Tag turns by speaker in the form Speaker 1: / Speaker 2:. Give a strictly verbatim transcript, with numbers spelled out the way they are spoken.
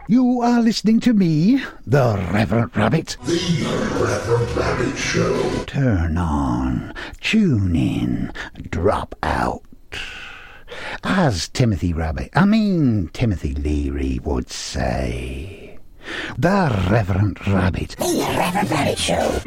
Speaker 1: You are listening to me, the Reverend Rabbit.
Speaker 2: The Reverend Rabbit Show.
Speaker 1: Turn on, tune in, drop out. As Timothy Rabbit, I mean Timothy Leary would say, the Reverend Rabbit.
Speaker 3: The Reverend Rabbit Show.